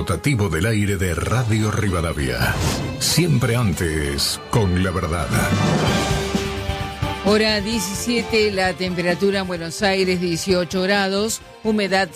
rotativo del aire de Radio Rivadavia. Siempre antes, con la verdad. Hora 17, la temperatura en Buenos Aires 18 grados, humedad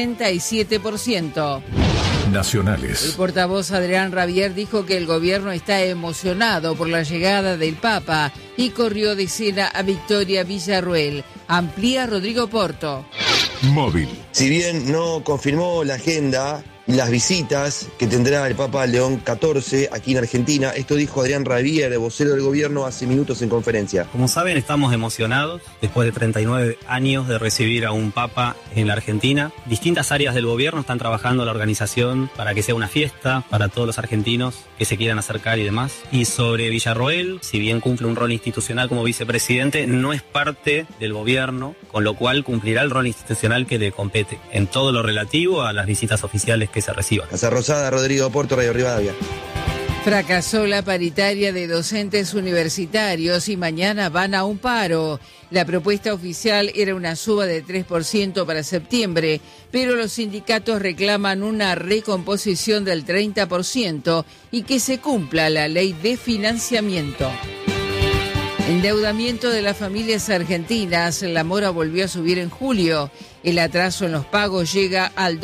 67%. Nacionales. El portavoz Adrián Rabier dijo que el gobierno está emocionado por la llegada del Papa y corrió de escena a Victoria Villarruel. Amplía Rodrigo Porto. Móvil. Si bien no confirmó la agenda y las visitas que tendrá el Papa León XIV aquí en Argentina, esto dijo Adrián Rabier, vocero del gobierno, hace minutos en conferencia. Como saben, estamos emocionados después de 39 años de recibir a un Papa en la Argentina. Distintas áreas del gobierno están trabajando la organización para que sea una fiesta para todos los argentinos que se quieran acercar y demás. Y sobre Villarroel, si bien cumple un rol institucional como vicepresidente, no es parte del gobierno, con lo cual cumplirá el rol institucional que le compete en todo lo relativo a las visitas oficiales que se reciban. Casa Rosada, Rodrigo Porto, Radio Rivadavia. Fracasó la paritaria de docentes universitarios y mañana van a un paro. La propuesta oficial era una suba de 3% para septiembre, pero los sindicatos reclaman una recomposición del 30% y que se cumpla la ley de financiamiento. Endeudamiento de las familias argentinas. La mora volvió a subir en julio. El atraso en los pagos llega al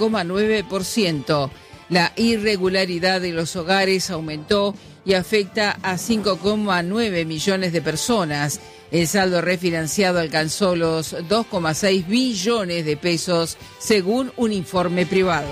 12,9%. La irregularidad de los hogares aumentó y afecta a 5,9 millones de personas. El saldo refinanciado alcanzó los 2,6 billones de pesos, según un informe privado.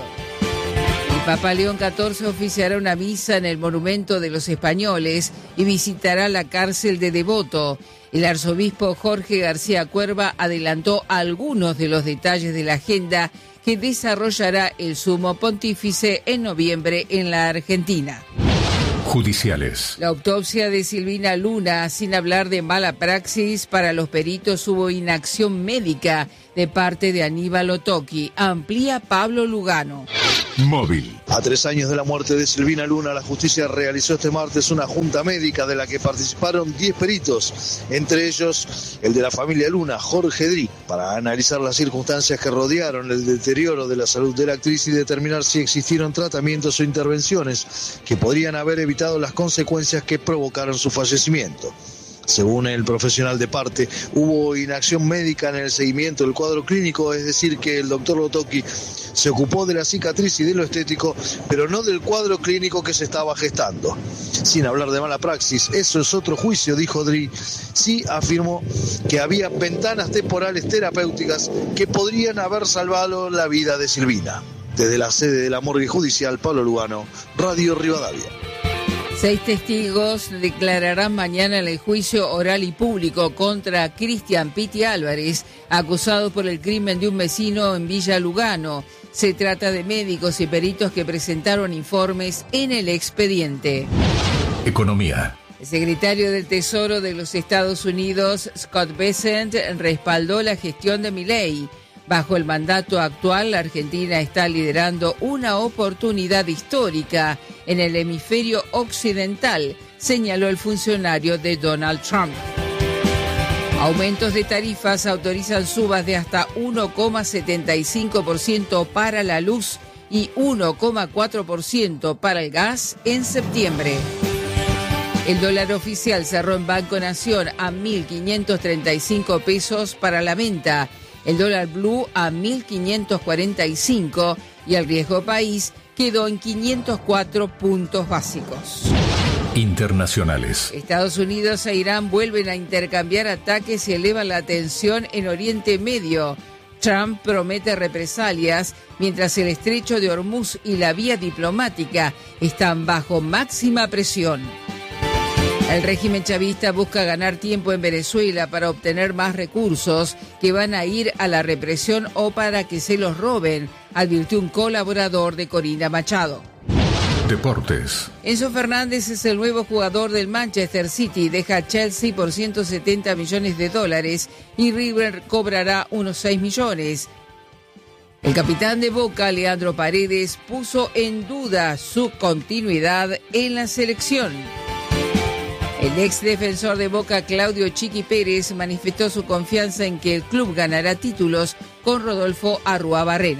El Papa León XIV oficiará una misa en el Monumento de los Españoles y visitará la cárcel de Devoto. El arzobispo Jorge García Cuerva adelantó algunos de los detalles de la agenda que desarrollará el sumo pontífice en noviembre en la Argentina. Judiciales. La autopsia de Silvina Luna, sin hablar de mala praxis para los peritos, hubo inacción médica de parte de Aníbal Otoqui. Amplía Pablo Lugano. Móvil. A 3 años de la muerte de Silvina Luna, la justicia realizó este martes una junta médica de la que participaron 10 peritos, entre ellos el de la familia Luna, Jorge Dri, para analizar las circunstancias que rodearon el deterioro de la salud de la actriz y determinar si existieron tratamientos o intervenciones que podrían haber evitado las consecuencias que provocaron su fallecimiento. Según el profesional de parte, hubo inacción médica en el seguimiento del cuadro clínico, es decir, que el doctor Otoqui se ocupó de la cicatriz y de lo estético, pero no del cuadro clínico que se estaba gestando. Sin hablar de mala praxis, eso es otro juicio, dijo Dri. Sí afirmó que había ventanas temporales terapéuticas que podrían haber salvado la vida de Silvina. Desde la sede de la morgue judicial, Pablo Lugano, Radio Rivadavia. 6 testigos declararán mañana en el juicio oral y público contra Cristian Piti Álvarez, acusado por el crimen de un vecino en Villa Lugano. Se trata de médicos y peritos que presentaron informes en el expediente. Economía. El secretario del Tesoro de los Estados Unidos, Scott Bessent, respaldó la gestión de Milei. Bajo el mandato actual, la Argentina está liderando una oportunidad histórica en el hemisferio occidental, señaló el funcionario de Donald Trump. Aumentos de tarifas autorizan subas de hasta 1,75% para la luz y 1,4% para el gas en septiembre. El dólar oficial cerró en Banco Nación a 1.535 pesos para la venta. El dólar blue a 1.545 y el riesgo país quedó en 504 puntos básicos. Internacionales. Estados Unidos e Irán vuelven a intercambiar ataques y elevan la tensión en Oriente Medio. Trump promete represalias mientras el estrecho de Hormuz y la vía diplomática están bajo máxima presión. El régimen chavista busca ganar tiempo en Venezuela para obtener más recursos que van a ir a la represión o para que se los roben, advirtió un colaborador de Corina Machado. Deportes. Enzo Fernández es el nuevo jugador del Manchester City, deja a Chelsea por $170 millones y River cobrará unos 6 millones. El capitán de Boca, Leandro Paredes, puso en duda su continuidad en la selección. El ex defensor de Boca, Claudio Chiqui Pérez, manifestó su confianza en que el club ganará títulos con Rodolfo Arruabarrena.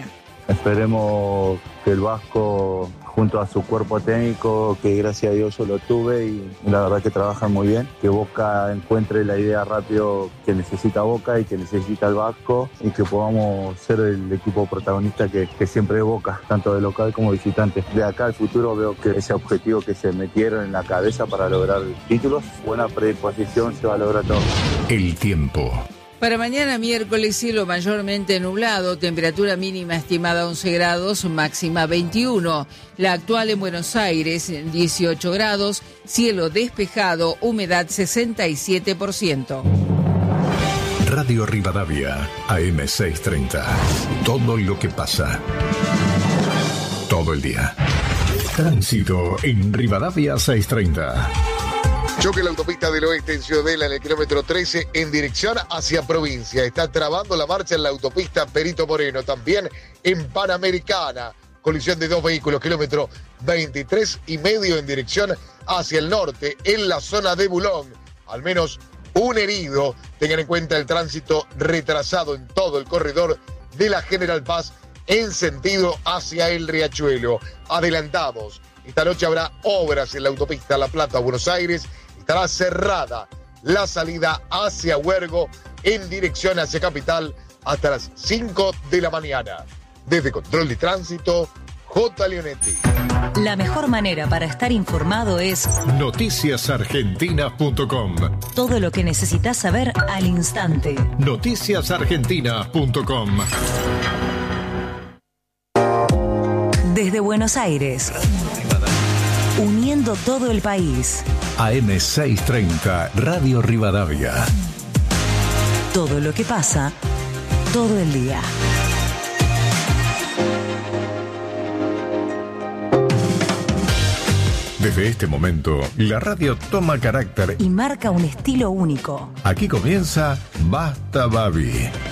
Esperemos que el Vasco, junto a su cuerpo técnico, que gracias a Dios yo lo tuve y la verdad que trabajan muy bien, que Boca encuentre la idea rápido que necesita Boca y que necesita el Vasco y que podamos ser el equipo protagonista que siempre es Boca, tanto de local como visitante. De acá al futuro veo que ese objetivo que se metieron en la cabeza para lograr títulos, buena predisposición, se va a lograr todo. El tiempo. Para mañana miércoles, cielo mayormente nublado, temperatura mínima estimada 11 grados, máxima 21. La actual en Buenos Aires, 18 grados, cielo despejado, humedad 67%. Radio Rivadavia, AM630. Todo lo que pasa. Todo el día. Tránsito en Rivadavia 630. Choque en la autopista del oeste en Ciudadela en el kilómetro 13 en dirección hacia provincia. Está trabando la marcha en la autopista Perito Moreno. También en Panamericana. Colisión de dos vehículos, kilómetro 23,5 en dirección hacia el norte en la zona de Bulón. Al menos un herido. Tengan en cuenta el tránsito retrasado en todo el corredor de la General Paz en sentido hacia el Riachuelo. Adelantamos. Esta noche habrá obras en la autopista La Plata, Buenos Aires. Estará cerrada la salida hacia Huergo en dirección hacia Capital hasta las 5 de la mañana. Desde Control de Tránsito, J. Leonetti. La mejor manera para estar informado es noticiasargentinas.com. Todo lo que necesitas saber al instante. Noticiasargentinas.com. Desde Buenos Aires, uniendo todo el país. AM630, Radio Rivadavia. Todo lo que pasa, todo el día. Desde este momento, la radio toma carácter y marca un estilo único. Aquí comienza Basta Babi.